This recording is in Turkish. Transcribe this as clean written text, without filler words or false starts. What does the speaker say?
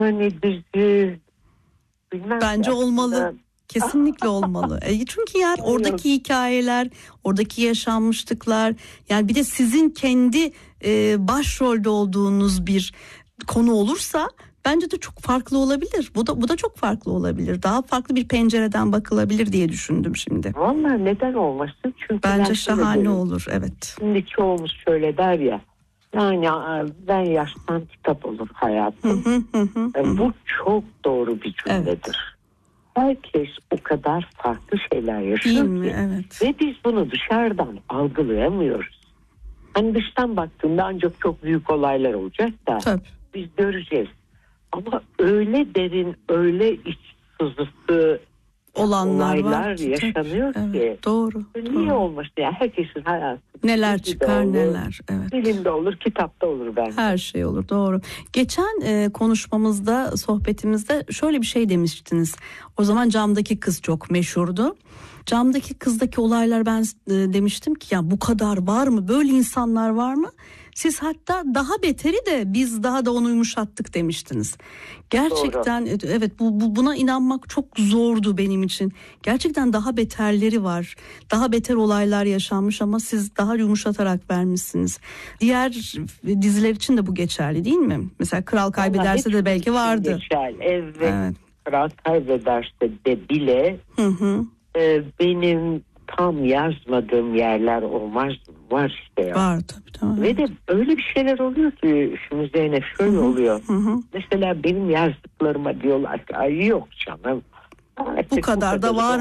Hani dizi bilmem Bence ki olmalı. aslında. Kesinlikle olmalı. Çünkü yani oradaki hikayeler, oradaki yaşanmışlıklar, yani bir de sizin kendi başrolde olduğunuz bir konu olursa bence de çok farklı olabilir. Bu da çok farklı olabilir. Daha farklı bir pencereden bakılabilir diye düşündüm şimdi. Vallahi neden olmasın? Çünkü Bence şahane olur, evet. Şimdi çoğumuz şöyle der ya. Yani ben yaştan kitap olur hayatım. Bu çok doğru bir cümledir. Evet. Herkes o kadar farklı şeyler yaşıyor ki. Evet. Ve biz bunu dışarıdan algılayamıyoruz. Hani dıştan baktığında ancak çok büyük olaylar olacak da Tabii. biz göreceğiz. Ama öyle derin, öyle iç sızısı olaylar yaşanıyor ki. Evet, doğru. Niye olmasın ya? Herkesin hayatı. Neler çıkar olur, neler. Evet. Filmde olur, kitapta olur bence. Her şey olur, doğru. Geçen konuşmamızda, sohbetimizde şöyle bir şey demiştiniz. O zaman Camdaki Kız çok meşhurdu. Camdaki Kız'daki olaylar, ben demiştim ki ya bu kadar var mı? Böyle insanlar var mı? Siz hatta daha beteri de biz daha da onu yumuşattık demiştiniz. Gerçekten doğru. Evet, buna inanmak çok zordu benim için. Gerçekten daha beterleri var. Daha beter olaylar yaşanmış ama siz daha yumuşatarak vermişsiniz. Diğer diziler için de bu geçerli değil mi? Mesela Kral Kaybederse de belki vardı. Geçerli. Evet. Kral Kaybederse de bile benim tam yazmadığım yerler olmaz, var işte ya. Var tabii, tamam. Ve de öyle bir şeyler oluyor ki şimdi Zeynep şöyle oluyor. Mesela benim yazdıklarıma diyorlar ki ay yok canım. Bu kadar da var